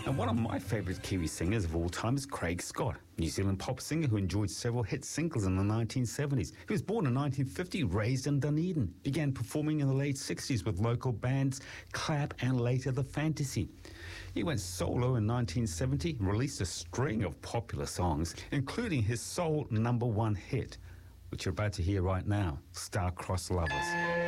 And one of my favourite Kiwi singers of all time is Craig Scott, New Zealand pop singer who enjoyed several hit singles in the 1970s. He was born in 1950, raised in Dunedin, began performing in the late 60s with local bands Clap and later The Fantasy. He went solo in 1970 and released a string of popular songs, including his sole #1 hit, which you're about to hear right now, Star-Crossed Lovers.